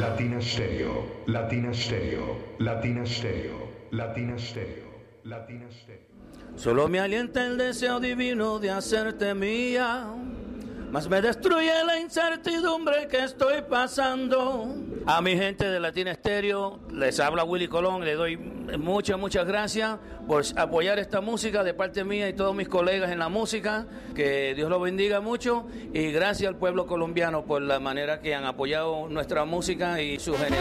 Latina Stereo, Latina Stereo, Latina Stereo, Latina Stereo, Latina Stereo. Solo me alienta el deseo divino de hacerte mía, mas me destruye la incertidumbre que estoy pasando. A mi gente de Latina Stereo, les habla Willy Colón, le doy muchas gracias por apoyar esta música de parte mía y todos mis colegas en la música, que Dios los bendiga mucho, y gracias al pueblo colombiano por la manera que han apoyado nuestra música y su género.